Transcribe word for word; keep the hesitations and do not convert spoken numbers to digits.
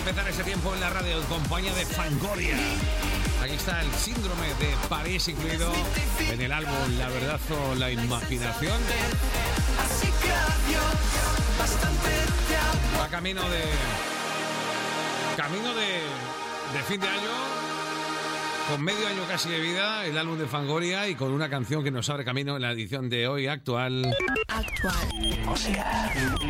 empezar ese tiempo en la radio en compañía de Fangoria. Aquí está el síndrome de París incluido en el álbum La Verdad o la Imaginación. Va camino de... Camino de, de fin de año, con medio año casi de vida, el álbum de Fangoria y con una canción que nos abre camino en la edición de hoy actual. Actual. Música.